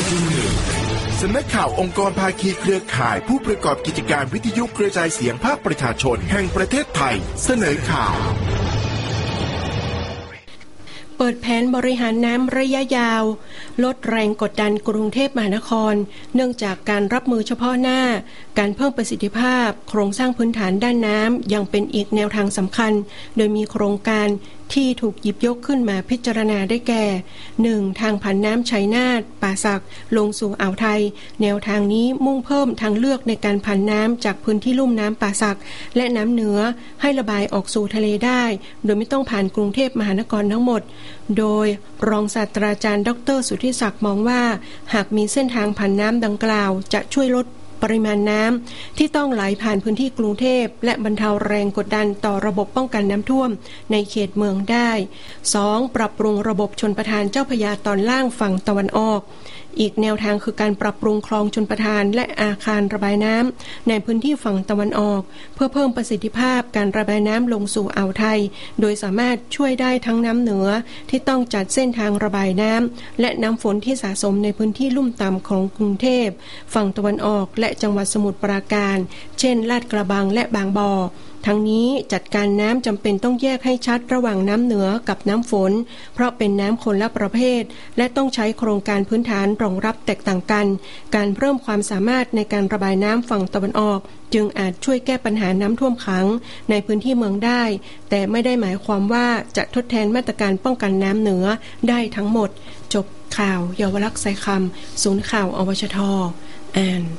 สำนักข่าวองค์กรภาคีเครือข่ายผู้ประกอบกิจการวิทยุกระจายเสียงภาคประชาชนแห่งประเทศไทยเสนอข่าวเปิดแผนบริหารน้ำระยะยาวลดแรงกดดันกรุงเทพมหานครเนื่องจากการรับมือเฉพาะหน้าการเพิ่มประสิทธิภาพโครงสร้างพื้นฐานด้านน้ำยังเป็นอีกแนวทางสำคัญโดยมีโครงการที่ถูกหยิบยกขึ้นมาพิจารณาได้แก่ 1. ทางผ่านน้ำชัยนาทป่าสักลงสู่อ่าวไทยแนวทางนี้มุ่งเพิ่มทางเลือกในการผ่านน้ำจากพื้นที่ลุ่มน้ำป่าสักและน้ำเหนือให้ระบายออกสู่ทะเลได้โดยไม่ต้องผ่านกรุงเทพมหานครทั้งหมดโดยรองศาสตราจารย์ดร.สุทธิศักดิ์มองว่าหากมีเส้นทางผ่านน้ำดังกล่าวจะช่วยลดปริมาณน้ำที่ต้องไหลผ่านพื้นที่กรุงเทพและบรรเทาแรงกดดันต่อระบบป้องกันน้ำท่วมในเขตเมืองได้ 2. ปรับปรุงระบบชลประทานเจ้าพระยาตอนล่างฝั่งตะวันออกอีกแนวทางคือการปรับปรุงคลองชลประทานและอาคารระบายน้ำในพื้นที่ฝั่งตะวันออกเพื่อเพิ่มประสิทธิภาพการระบายน้ำลงสู่อ่าวไทยโดยสามารถช่วยได้ทั้งน้ำเหนือที่ต้องจัดเส้นทางระบายน้ำและน้ำฝนที่สะสมในพื้นที่ลุ่มต่ำของกรุงเทพฝั่งตะวันออกและจังหวัดสมุทรปราการเช่นลาดกระบังและบางบ่อทั้งนี้จัดการน้ำจำเป็นต้องแยกให้ชัดระหว่างน้ำเหนือกับน้ำฝนเพราะเป็นน้ำคนละประเภทและต้องใช้โครงการพื้นฐานรองรับแตกต่างกันการเพิ่มความสามารถในการระบายน้ำฝั่งตะวันออกจึงอาจช่วยแก้ปัญหาน้ำท่วมขังในพื้นที่เมืองได้แต่ไม่ได้หมายความว่าจะทดแทนมาตรการป้องกันน้ำเหนือได้ทั้งหมดจบข่าวเยาวลักษณ์ไซคำศูนย์ข่าวอวชท.อ่าน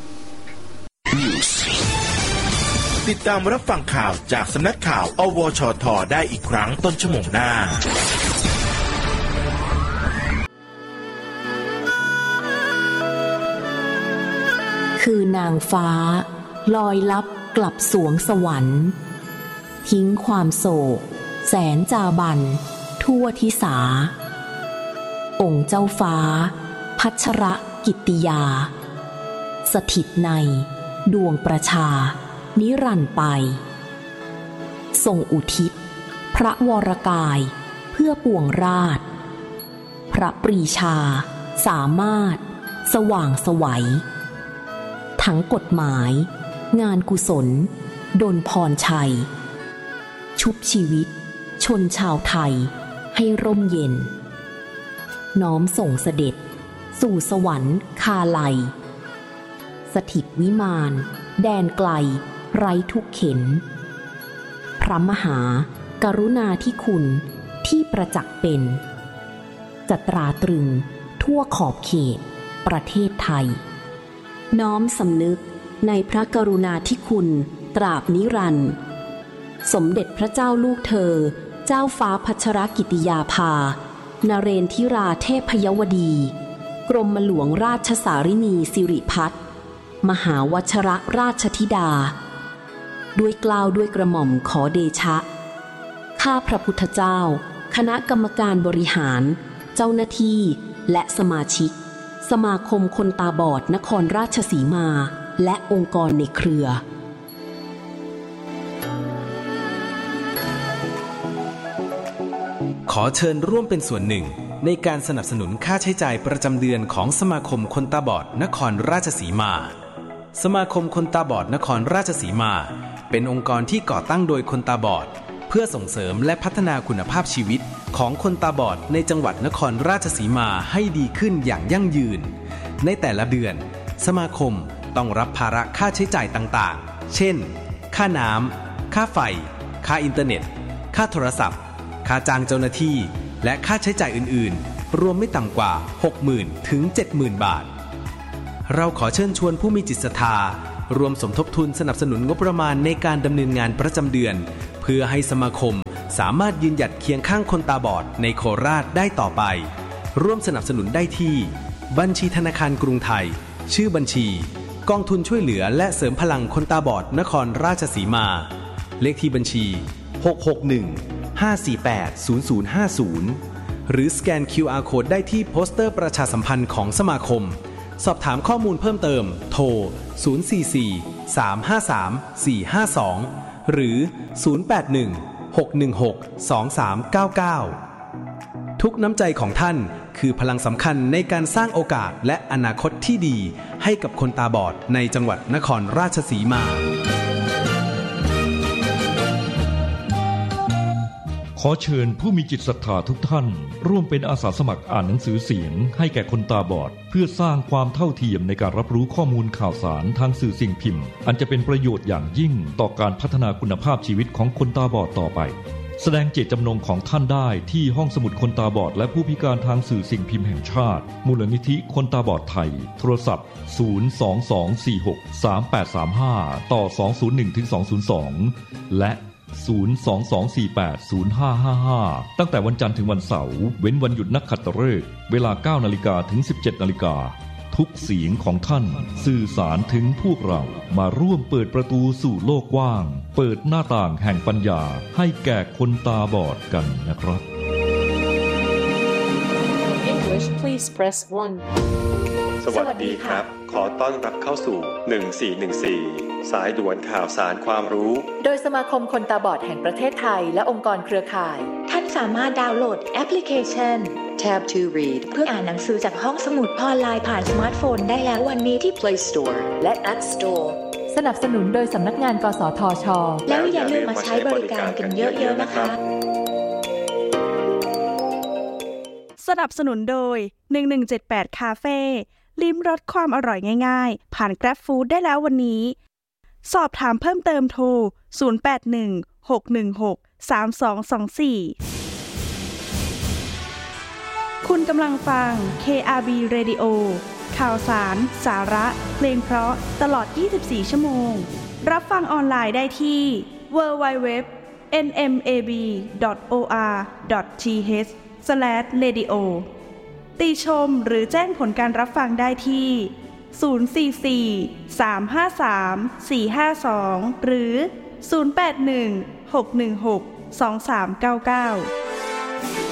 ติดตามรับฟังข่าวจากสำนักข่าวอวชท.ได้อีกครั้งต้นชั่วโมงหน้าคือนางฟ้าลอยลับกลับสวงสวรรค์ทิ้งความโศกแสนจาบันทั่วทิสาองค์เจ้าฟ้าพัชรกิตติยาสถิตในดวงประชานิรันดร์ไปทรงอุทิศพระวรกายเพื่อปวงราชพระปรีชาสามารถสว่างไสวทั้งกฎหมายงานกุศลดลพรชัยชุบชีวิตชนชาวไทยให้ร่มเย็นน้อมส่งเสด็จสู่สวรรค์คาไลสถิตวิมานแดนไกลไร้ทุกเข็ญพระมหากรุณาธิคุณที่ประจักษ์เป็นจะตราตรึงทั่วขอบเขตประเทศไทยน้อมสำนึกในพระกรุณาธิคุณตราบนิรันดร์สมเด็จพระเจ้าลูกเธอเจ้าฟ้าพัชรกิติยาภานเรนทิราเทพยวดีกรมหลวงราชสารินีสิริพัฒน์มหาวชรราชธิดาด้วยเกล้าด้วยกระหม่อมขอเดชะข้าพระพุทธเจ้าคณะกรรมการบริหารเจ้าหน้าที่และสมาชิกสมาคมคนตาบอดนครราชสีมาและองค์กรในเครือขอเชิญร่วมเป็นส่วนหนึ่งในการสนับสนุนค่าใช้จ่ายประจำเดือนของสมาคมคนตาบอดนครราชสีมาสมาคมคนตาบอดนครราชสีมาเป็นองค์กรที่ก่อตั้งโดยคนตาบอดเพื่อส่งเสริมและพัฒนาคุณภาพชีวิตของคนตาบอดในจังหวัดนครราชสีมาให้ดีขึ้นอย่างยั่งยืนในแต่ละเดือนสมาคมต้องรับภาระค่าใช้จ่ายต่างๆเช่นค่าน้ำค่าไฟค่าอินเทอร์เน็ตค่าโทรศัพท์ค่าจ้างเจ้าหน้าที่และค่าใช้จ่ายอื่นๆรวมไม่ต่ำกว่า 60,000 ถึง 70,000 บาทเราขอเชิญชวนผู้มีจิตศรัทธารวมสมทบทุนสนับสนุนงบประมาณในการดำเนินงานประจำเดือนเพื่อให้สมาคมสามารถยืนหยัดเคียงข้างคนตาบอดในโคราชได้ต่อไปร่วมสนับสนุนได้ที่บัญชีธนาคารกรุงไทยชื่อบัญชีกองทุนช่วยเหลือและเสริมพลังคนตาบอดนครราชสีมาเลขที่บัญชี661-548-0050หรือสแกน QR Code ได้ที่โปสเตอร์ประชาสัมพันธ์ของสมาคมสอบถามข้อมูลเพิ่มเติมโทร044-353-452หรือ081-616-2399ทุกน้ำใจของท่านคือพลังสำคัญในการสร้างโอกาสและอนาคตที่ดีให้กับคนตาบอดในจังหวัดนครราชสีมาขอเชิญผู้มีจิตศรัทธาทุกท่านร่วมเป็นอาสาสมัครอ่านหนังสือเสียงให้แก่คนตาบอดเพื่อสร้างความเท่าเทียมในการรับรู้ข้อมูลข่าวสารทางสื่อสิ่งพิมพ์อันจะเป็นประโยชน์อย่างยิ่งต่อการพัฒนาคุณภาพชีวิตของคนตาบอดต่อไปแสดงเจตจำนงของท่านได้ที่ห้องสมุดคนตาบอดและผู้พิการทางสื่อสิ่งพิมพ์แห่งชาติมูลนิธิคนตาบอดไทยโทรศัพท์022463835ต่อ201-202และ022480555ตั้งแต่วันจันทร์ถึงวันเสาร์เว้นวันหยุดนักขัตฤกษ์เวลา 9:00 นถึง 17:00 นทุกเสียงของท่านสื่อสารถึงพวกเรามาร่วมเปิดประตูสู่โลกกว้างเปิดหน้าต่างแห่งปัญญาให้แก่คนตาบอดกันนะครับ English please press 1 สวัสดีครับขอต้อนรับเข้าสู่1414สายด่วนข่าวสารความรู้โดยสมาคมคนตาบอดแห่งประเทศไทยและองค์กรเครือข่ายท่านสามารถดาวน์โหลดแอปพลิเคชัน Tab to Read เพื่ออ่านหนังสือจากห้องสมุดออนไลน์ผ่านสมาร์ทโฟนได้แล้ววันนี้ที่ Play Store และ App Store สนับสนุนโดยสำนักงานกสทช. แล้วอย่าลืมมาใช้บริการกันเยอะๆนะคะสนับสนุนโดย1178คาเฟ่ลิ้มรสความอร่อยง่ายๆผ่าน Grab Food ได้แล้ววันนี้สอบถามเพิ่มเติมโทร0816163224คุณกำลังฟัง KRB Radio ข่าวสารสาระเพลงเพราะตลอด24ชั่วโมงรับฟังออนไลน์ได้ที่ www.nmab.or.th/radio ติชมหรือแจ้งผลการรับฟังได้ที่044-353-452หรือ081-616-2399